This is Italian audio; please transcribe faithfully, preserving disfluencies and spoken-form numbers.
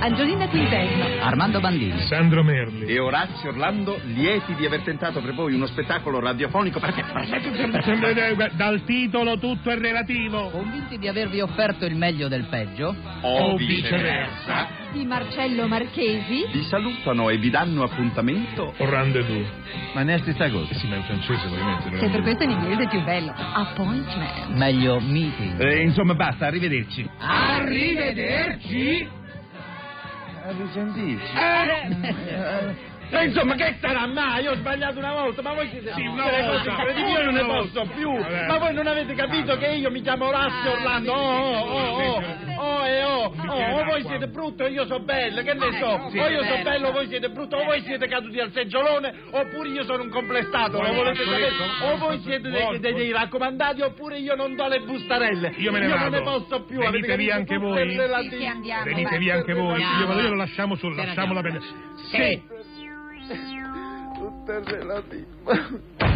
Angiolina Quinterno, Armando Bandini, Sandro Merli e Orazio Orlando, lieti di aver tentato per voi uno spettacolo radiofonico perfetto, perfetto, perfetto. Dal titolo tutto è relativo. convinti di avervi offerto il meglio del peggio, O viceversa, di Marcello Marchesi, vi salutano e vi danno appuntamento. O rendezvous. ma ne sta cosa? Sì, ma in francese ovviamente. che per questo in inglese è più bello. Appointment. Meglio meeting. Eh, insomma, basta, arrivederci. Arrivederci! Risentirci. Eh, eh, insomma, che sarà mai? Io ho sbagliato una volta, ma voi siete Sì, no, una delle volta. cose incredibili, io non ne Una posso volta. più. Vabbè. Ma voi non avete capito che io mi chiamo Orazio Orlando? Oh, oh, oh, oh, oh, e oh, oh, o voi siete brutto e io so bello, che ne so? O io so bello, voi siete brutto, o voi siete caduti al seggiolone, oppure io sono un complessato, lo volete sapere? O voi siete dei, dei, dei raccomandati, oppure io non do le bustarelle. Io me ne io vado. non ne posso più. Venite avete via capito? anche Tutto è voi? relativo. Sì, sì, andiamo. Venite va. via anche voi. Andiamo. Io vado, io lo lasciamo solo, lasciamola bene. Sì. Tutto è relativo.